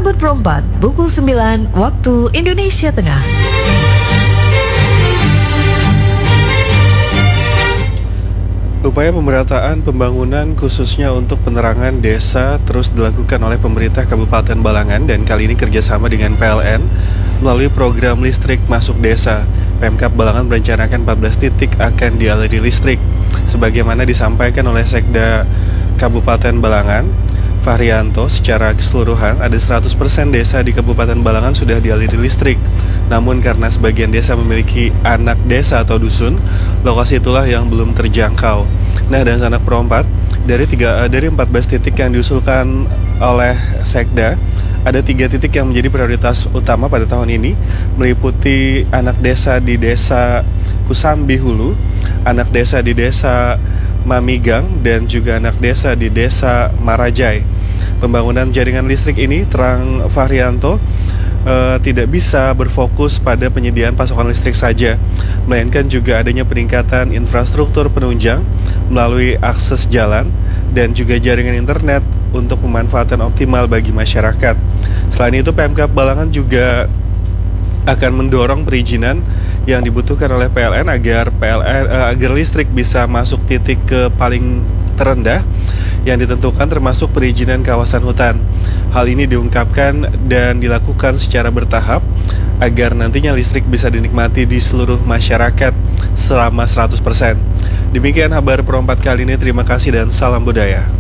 Sahabat Perempat, pukul 9 waktu Indonesia Tengah. Upaya pemerataan pembangunan khususnya untuk penerangan desa terus dilakukan oleh pemerintah Kabupaten Balangan dan kali ini kerjasama dengan PLN melalui program listrik masuk desa. Pemkab Balangan merencanakan 14 titik akan dialiri listrik. Sebagaimana disampaikan oleh Sekda Kabupaten Balangan, Fahrianto, secara keseluruhan ada 100% desa di Kabupaten Balangan sudah dialiri listrik. Namun karena sebagian desa memiliki anak desa atau dusun, lokasi itulah yang belum terjangkau. Nah, dan sanak perompat, dari 14 titik yang diusulkan oleh Sekda, ada 3 titik yang menjadi prioritas utama pada tahun ini, meliputi anak desa di Desa Kusambi Hulu, anak desa di Desa Mamigang, dan juga anak desa di Desa Marajai. Pembangunan jaringan listrik ini, terang Fahrianto, tidak bisa berfokus pada penyediaan pasokan listrik saja, melainkan juga adanya peningkatan infrastruktur penunjang melalui akses jalan dan juga jaringan internet untuk pemanfaatan optimal bagi masyarakat. Selain itu, Pemkab Balangan juga akan mendorong perizinan yang dibutuhkan oleh PLN agar listrik bisa masuk titik ke paling terendah yang ditentukan, termasuk perizinan kawasan hutan. Hal ini diungkapkan dan dilakukan secara bertahap agar nantinya listrik bisa dinikmati di seluruh masyarakat selama 100%. Demikian kabar Perompat kali ini, terima kasih dan salam budaya.